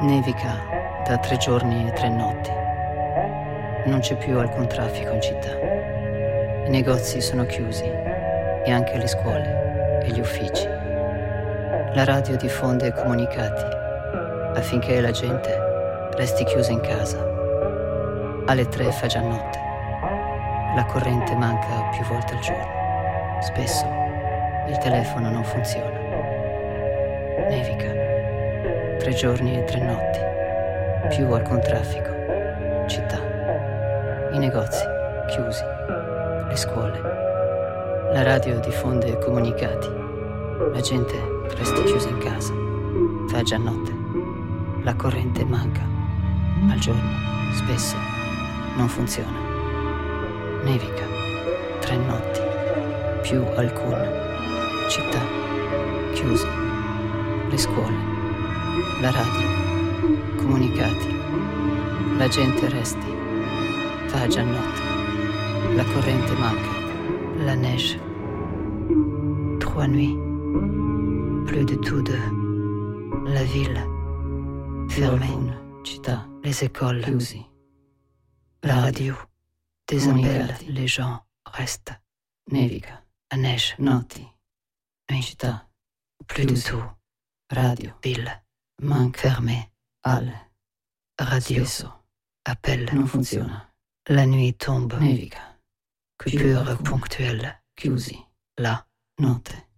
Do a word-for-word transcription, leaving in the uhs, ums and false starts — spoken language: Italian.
Nevica da tre giorni e tre notti. Non c'è più alcun traffico in città. I negozi sono chiusi e anche le scuole e gli uffici. La radio diffonde comunicati affinché la gente resti chiusa in casa. Alle tre fa già notte. La corrente manca più volte al giorno. Spesso il telefono non funziona. Nevica. Tre giorni e tre notti. Più alcun traffico. Città. I negozi chiusi. Le scuole. La radio diffonde comunicati. La gente resta chiusa in casa. Fa già notte. La corrente manca. Al giorno. Spesso non funziona. Nevica. Tre notti. Più alcun. Città. Chiuse. Le scuole. La radio. Comunicati. La gente resti. Fa già notte. La corrente manca. La neige. Trois nuits. Plus du tout de la ville. Fermée. Città. Les écoles. Chiusi. La radio. Des appels. Les gens restent. Nevica. La neige. Notti. Nuit. Città. Plus du tout. Radio. Ville. Manque. Fermée. Alle. Radio. Spesso. Appel. Non funziona. La nuit tombe. Nevica. Coupure ponctuelle. Chiusi. La notte.